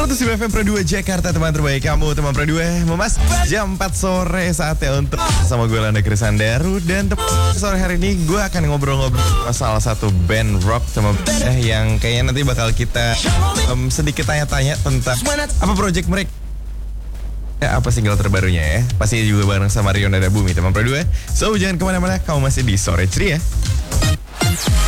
FM Pro 2 Jakarta, teman terbaik kamu, teman Pro 2. Memas jam 4 sore saatnya untuk sama gue Landa Krisandaru. Dan sore hari ini gue akan ngobrol-ngobrol salah satu band rock sama yang kayaknya nanti bakal kita sedikit tanya-tanya tentang apa project mereka. Ya, apa single terbarunya ya. Pasti juga bareng sama Rion Dada Bumi, teman Pro 2. So jangan kemana-mana, kamu masih di Sore Ceria.